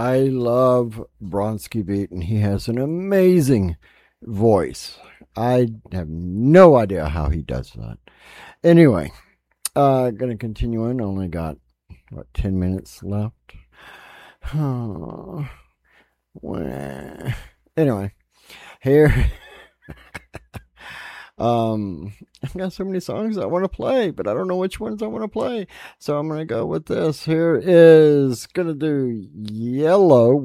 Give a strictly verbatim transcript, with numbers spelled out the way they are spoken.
I love Bronski Beat, and he has an amazing voice. I have no idea how he does that. Anyway, uh, gonna continue on. Only got what ten minutes left. Well, anyway, here. Um, I've got so many songs I want to play, but I don't know which ones I want to play. So I'm going to go with this. Here is going to do Yellow